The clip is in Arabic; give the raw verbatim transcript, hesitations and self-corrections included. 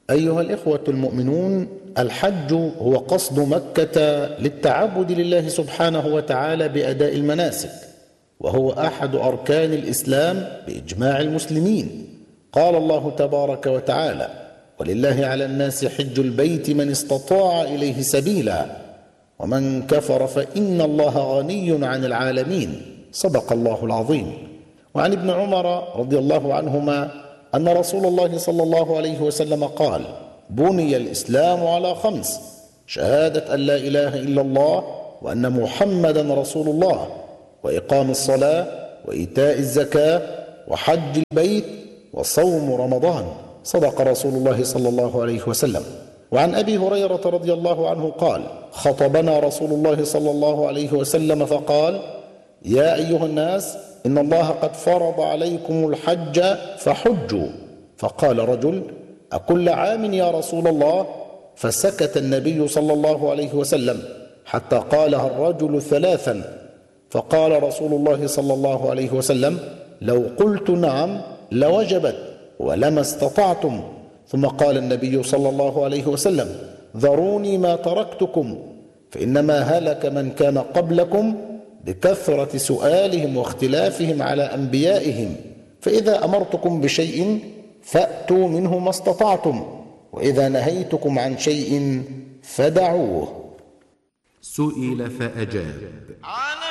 أيها الإخوة المؤمنون، الحج هو قصد مكة للتعبد لله سبحانه وتعالى بأداء المناسك، وهو أحد أركان الإسلام بإجماع المسلمين. قال الله تبارك وتعالى: ولله على الناس حج البيت من استطاع إليه سبيلا ومن كفر فإن الله غني عن العالمين. صدق الله العظيم. وعن ابن عمر رضي الله عنهما أن رسول الله صلى الله عليه وسلم قال: بني الإسلام على خمس: شهادة أن لا إله إلا الله وأن محمدا رسول الله، وإقام الصلاة، وإيتاء الزكاة، وحج البيت، وصوم رمضان. صدق رسول الله صلى الله عليه وسلم. وعن أبي هريرة رضي الله عنه قال: خطبنا رسول الله صلى الله عليه وسلم فقال: يا أيها الناس، إن الله قد فرض عليكم الحج فحجوا. فقال رجل: أكل عام يا رسول الله؟ فسكت النبي صلى الله عليه وسلم حتى قالها الرجل ثلاثا، فقال رسول الله صلى الله عليه وسلم: لو قلت نعم لوجبت ولما استطعتم. ثم قال النبي صلى الله عليه وسلم: ذروني ما تركتكم، فإنما هلك من كان قبلكم بكثرة سؤالهم واختلافهم على أنبيائهم، فإذا أمرتكم بشيء فأتوا منه ما استطعتم، وإذا نهيتكم عن شيء فدعوه. سئل فأجاب: